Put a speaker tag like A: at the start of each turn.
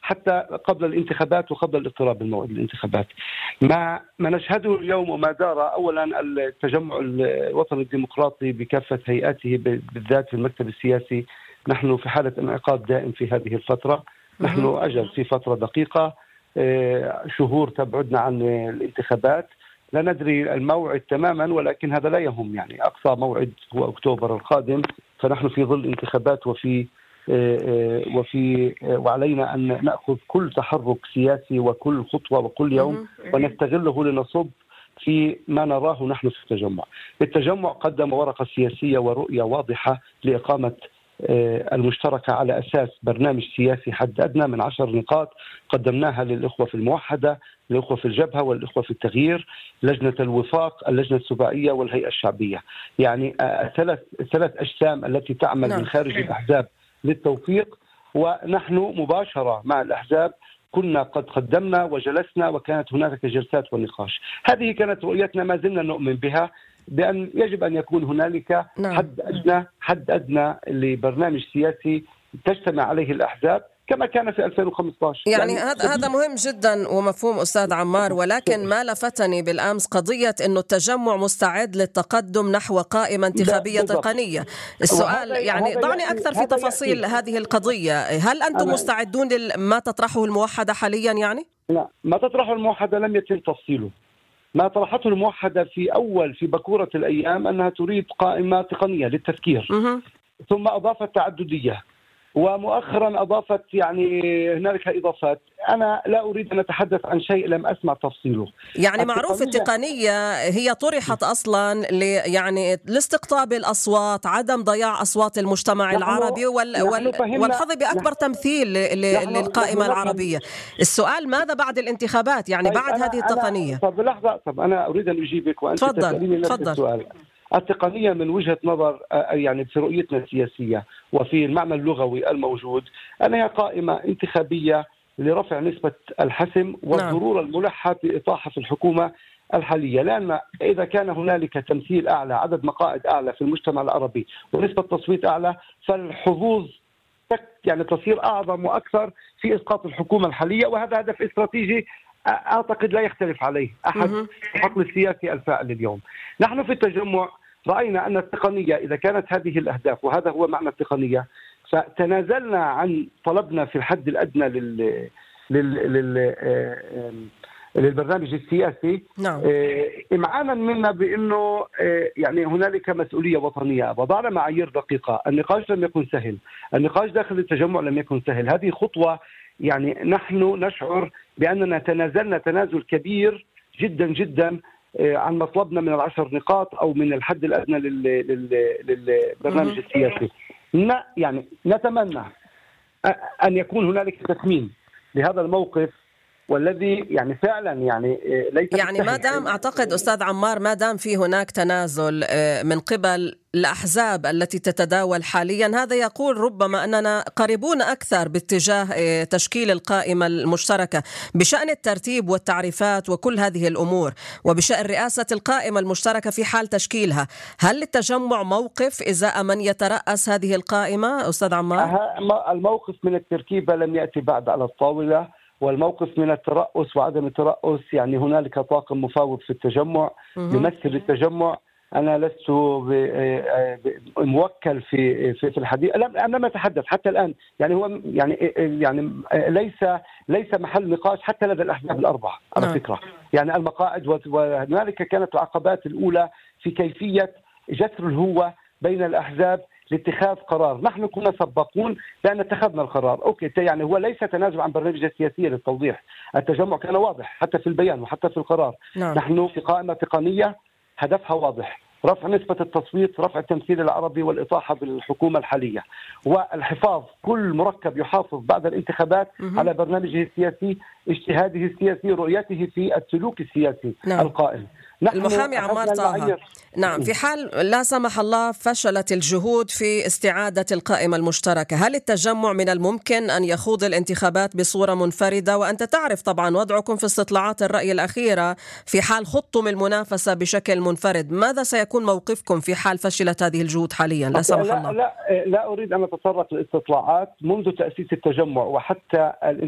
A: حتى قبل الانتخابات وقبل الاقتراب من موعد الانتخابات. ما نشهده اليوم وما دار، أولا التجمع الوطني الديمقراطي بكافة هيئاته بالذات في المكتب السياسي، نحن في حالة انعقاد دائم في هذه الفترة. نحن أجل في فترة دقيقة، شهور تبعدنا عن الانتخابات، لا ندري الموعد تماما، ولكن هذا لا يهم. يعني أقصى موعد هو أكتوبر القادم، فنحن في ظل انتخابات وعلينا أن نأخذ كل تحرك سياسي وكل خطوة وكل يوم ونستغله لنصب في ما نراه نحن في التجمع. التجمع قدم ورقة سياسية ورؤية واضحة لإقامة المشتركة على أساس برنامج سياسي حد أدنى من 10 نقاط قدمناها للإخوة في الموحدة، الإخوة في الجبهة والإخوة في التغيير، لجنة الوفاق، اللجنة السباعية والهيئة الشعبية. يعني ثلاث أجسام التي تعمل من خارج الأحزاب للتوفيق، ونحن مباشرة مع الأحزاب كنا قد قدمنا وجلسنا وكانت هناك جلسات ونقاش. هذه كانت رؤيتنا، ما زلنا نؤمن بها، بأن يجب أن يكون هنالك حد أدنى لبرنامج سياسي تجتمع عليه الأحزاب كما كان في 2015.
B: يعني هذا مهم جدا ومفهوم أستاذ عمار، ولكن ما لفتني بالأمس قضية أنه التجمع مستعد للتقدم نحو قائمة انتخابية تقنية. السؤال يعني ضعني أكثر في تفاصيل هذه القضية. هل أنتم مستعدون لما تطرحه الموحدة حاليا؟ يعني
A: لا، ما تطرحه الموحدة لم يتم تفصيله. ما طرحته الموحدة في بكورة الأيام أنها تريد قائمة تقنية للتفكير، ثم أضافت تعددية، ومؤخرا أضافت يعني هنالك إضافات. أنا لا أريد أن أتحدث عن شيء لم أسمع تفصيله.
B: يعني معروف التقنية هي طرحت أصلا يعني لاستقطاب الأصوات، عدم ضياع أصوات المجتمع العربي والحظ بأكبر تمثيل للقائمة العربية. السؤال ماذا بعد الانتخابات؟ يعني بعد هذه التقنية.
A: طب لحظة، أنا أريد أن أجيبك وأنت تسأليني نفس السؤال. التقنية من وجهة نظر يعني في رؤيتنا السياسية وفي المعنى اللغوي الموجود أنها قائمة انتخابية لرفع نسبة الحسم والضرورة الملحة بإطاحة الحكومة الحالية، لأن إذا كان هنالك تمثيل أعلى، عدد مقاعد أعلى في المجتمع العربي ونسبة تصويت أعلى، فالحظوظ يعني تصير أعظم وأكثر في إسقاط الحكومة الحالية، وهذا هدف استراتيجي أعتقد لا يختلف عليه أحد في الحقل السياسي الفاعل اليوم. نحن في التجمع رأينا أن التقنية إذا كانت هذه الأهداف، وهذا هو معنى التقنية، فتنازلنا عن طلبنا في الحد الأدنى للبرنامج السياسي إمعانا منا بأنه يعني هنالك مسؤولية وطنية. وضعنا معايير دقيقة. النقاش لم يكن سهل، النقاش داخل التجمع لم يكن سهل. هذه خطوة يعني نحن نشعر بأننا تنازلنا تنازل كبير جدا جدا عن مطلبنا من 10 نقاط أو من الحد الأدنى للبرنامج السياسي. يعني نتمنى أن يكون هنالك تثمين لهذا الموقف، والذي يعني فعلا يعني ليس
B: يعني ما دام أعتقد أستاذ عمار ما دام في هناك تنازل من قبل الأحزاب التي تتداول حاليا، هذا يقول ربما أننا قريبون أكثر باتجاه تشكيل القائمة المشتركة بشأن الترتيب والتعريفات وكل هذه الأمور، وبشأن رئاسة القائمة المشتركة في حال تشكيلها. هل للتجمع موقف إزاء من يترأس هذه القائمة أستاذ عمار؟
A: الموقف من التركيبة لم يأتي بعد على الطاولة، والموقف من الترأس وعدم الترأس يعني هنالك طاقم مفاوض في التجمع يمثل التجمع. أنا لست موكل في الحديث، أنا لم أتحدث حتى الآن. يعني هو يعني ليس محل نقاش حتى لدى الأحزاب الأربعة على فكرة. يعني المقاعد، وهنالك كانت العقبات الأولى في كيفية جسر الهوة بين الأحزاب لاتخاذ قرار. نحن كنا سباقون لأن اتخذنا القرار. أوكي، يعني هو ليس تنازل عن برنامج السياسية للتوضيح. التجمع كان واضح حتى في البيان وحتى في القرار. نحن في قائمة تقنية هدفها واضح: رفع نسبة التصويت، رفع التمثيل العربي، والإطاحة بالحكومة الحالية، والحفاظ. كل مركب يحافظ بعد الانتخابات على برنامجه السياسي، اجتهاده السياسي، رؤيته في السلوك السياسي القائم.
B: المحامي عمار طه، نعم، في حال لا سمح الله فشلت الجهود في استعادة القائمة المشتركة، هل التجمع من الممكن أن يخوض الانتخابات بصورة منفردة؟ وأنت تعرف طبعا وضعكم في استطلاعات الرأي الأخيرة في حال خضتم المنافسة بشكل منفرد. ماذا سيكون موقفكم في حال فشلت هذه الجهود حاليا لا سمح الله؟
A: لا أريد أن أتطرق للاستطلاعات. منذ تأسيس التجمع وحتى